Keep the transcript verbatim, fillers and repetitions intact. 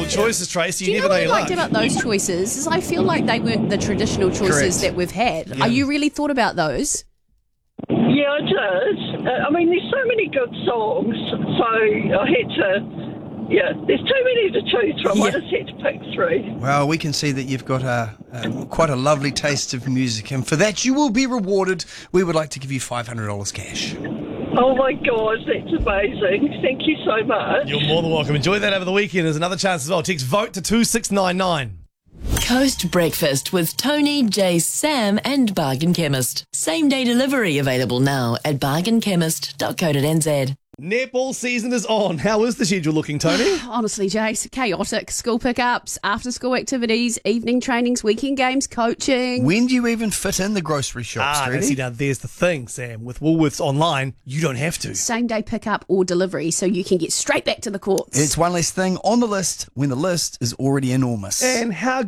choices, Tracy. Do You, you know never what I know your liked lunch. about those choices? Is I feel like they weren't the traditional choices Correct. that we've had. Yeah. Are you really thought about those? Yeah, I did. Uh, I mean, there's so many good songs, so I had to, yeah, there's too many to choose from. I Yeah. just had to pick three. Well, we can see that you've got a, a quite a lovely taste of music, and for that you will be rewarded. We would like to give you five hundred dollars cash. Oh my gosh, that's amazing. Thank you so much. You're more than welcome. Enjoy that over the weekend. There's another chance as well. Text VOTE to two six nine nine. Coast Breakfast with Tony, Jay, Sam and Bargain Chemist. Same day delivery available now at bargain chemist dot co dot n z. Netball season is on. How is the schedule looking, Tony? Honestly, Jace, chaotic. School pickups, after-school activities, evening trainings, weekend games, coaching. When do you even fit in the grocery shops, Ah, Trudy? now, see, now there's the thing, Sam. With Woolworths Online, you don't have to. Same-day pickup or delivery, so you can get straight back to the courts. It's one less thing on the list when the list is already enormous. And how